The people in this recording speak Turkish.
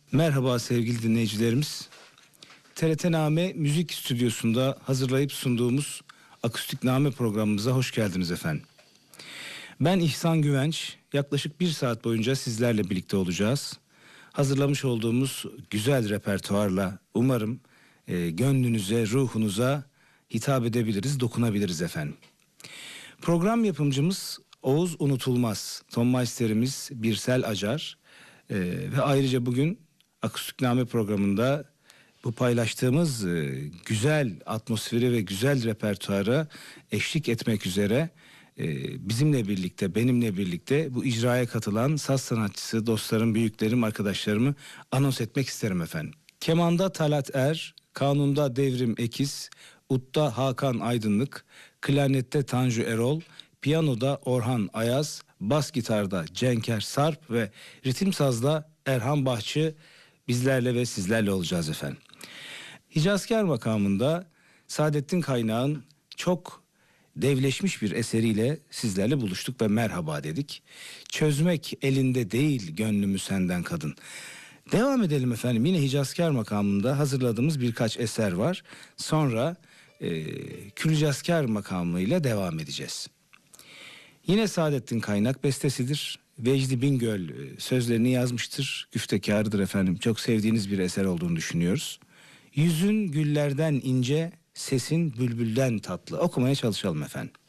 Merhaba sevgili dinleyicilerimiz. TRT-Name Müzik Stüdyosu'nda hazırlayıp sunduğumuz Akustikname programımıza hoş geldiniz efendim. Ben İhsan Güvenç, yaklaşık 1 saat boyunca sizlerle birlikte olacağız. Hazırlamış olduğumuz güzel repertuarla umarım gönlünüze, ruhunuza hitap edebiliriz, dokunabiliriz efendim. Program yapımcımız Oğuz Unutulmaz, tonmeisterimiz Birsel Acar ve ayrıca bugün Akustikname programında bu paylaştığımız güzel atmosferi ve güzel repertuara eşlik etmek üzere bizimle birlikte, benimle birlikte bu icraya katılan saz sanatçısı, dostlarım, büyüklerim, arkadaşlarımı anons etmek isterim efendim. Kemanda Talat Er, kanunda Devrim Ekiz, Ut'ta Hakan Aydınlık, klarnette Tanju Erol, piyanoda Orhan Ayaz, bas gitarda Cenker Sarp ve ritim sazda Erhan Bahçı bizlerle ve sizlerle olacağız efendim. Hicazkar makamında Saadettin Kaynağ'ın çok devleşmiş bir eseriyle sizlerle buluştuk ve merhaba dedik. Çözmek elinde değil gönlümü senden kadın. Devam edelim efendim. Yine Hicazkar makamında hazırladığımız birkaç eser var. Sonra Külcazkar makamıyla devam edeceğiz. Yine Saadettin Kaynak bestesidir. Vecdi Bingöl sözlerini yazmıştır. Güftekarıdır efendim. Çok sevdiğiniz bir eser olduğunu düşünüyoruz. Yüzün güllerden ince, sesin bülbülden tatlı. Okumaya çalışalım efendim.